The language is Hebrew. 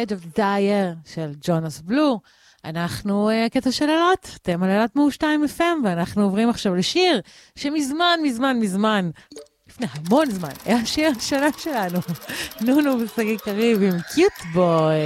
Edge of Desire של ג'ונס בלו. אנחנו קטע של אלת, אתם על אלת מאושתיים FM, ואנחנו עוברים עכשיו לשיר שמזמן, לפני המון זמן, היה השיר השנה שלנו, נונו ושגיא קריב עם קיוט בוי.